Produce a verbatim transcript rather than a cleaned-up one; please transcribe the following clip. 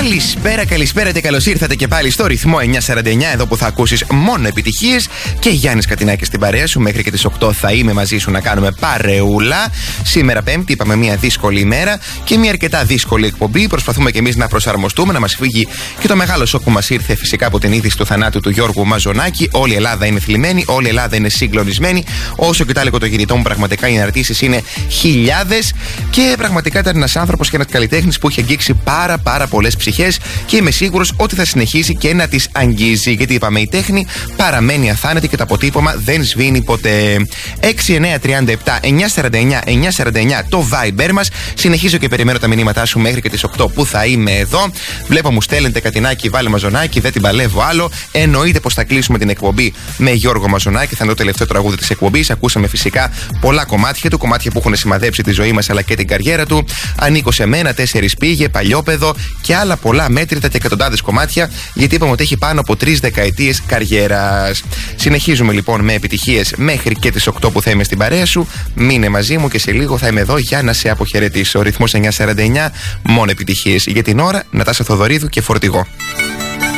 Καλησπέρα, καλησπέρα και καλώς ήρθατε και πάλι στο ρυθμό εννιακόσια σαράντα εννιά, εδώ που θα ακούσεις μόνο επιτυχίες. Και Γιάννης Κατινάκης στην παρέα σου. Μέχρι και τις οκτώ θα είμαι μαζί σου να κάνουμε παρεούλα. Σήμερα Πέμπτη, είπαμε μια δύσκολη ημέρα και μια αρκετά δύσκολη εκπομπή. Προσπαθούμε και εμείς να προσαρμοστούμε, να μας φύγει και το μεγάλο σοκ που μας ήρθε φυσικά από την είδηση του θανάτου του Γιώργου Μαζονάκη. Όλη η Ελλάδα είναι θλιμμένη, όλη η Ελλάδα είναι συγκλονισμένη. Όσο και τα έλεγε το κινητό μου, πραγματικά οι αναρτήσεις είναι χιλιάδες. Και πραγματικά ήταν ένας άνθρωπος και ένας καλλιτέχνης που είχε αγγίξει πάρα πάρα πολλές ψυχές και είμαι σίγουρος ότι θα συνεχίσει και να τις αγγίζει. Γιατί είπαμε, η τέχνη παραμένει αθάνατη και το αποτύπωμα δεν σβήνει ποτέ. έξι εννιά τριάντα επτά εννιακόσια σαράντα εννιά εννιακόσια σαράντα εννιά το Viber μας. Συνεχίζω και περιμένω τα μηνύματά σου μέχρι και τις οκτώ που θα είμαι εδώ. Βλέπω μου στέλνετε Κατινάκη, βάλε Μαζονάκη, δεν την παλεύω άλλο. Εννοείται πως θα κλείσουμε την εκπομπή με Γιώργο Μαζονάκη. Θα είναι το τελευταίο τραγούδι της εκπομπής. Ακούσαμε φυσικά πολλά κομμάτια του, κομμάτια που έχουν σημαδέψει τη ζωή μας αλλά και την καριέρα του. Ανήκω σε μένα, τέσσερις πήγε, παλιόπαιδο και άλλα πολλά μέτρητα και εκατοντάδες κομμάτια, γιατί είπαμε ότι έχει πάνω από τρεις δεκαετίες καριέρας. Συνεχίζουμε λοιπόν με επιτυχίες μέχρι και τις οκτώ που θα είμαι στην παρέα σου. Μείνε μαζί μου και σε λίγο θα είμαι εδώ για να σε αποχαιρετήσω. Ο ρυθμός εννιακόσια σαράντα εννιά, μόνο επιτυχίες. Για την ώρα, Νατάσα Θοδωρίδου και Φορτηγό.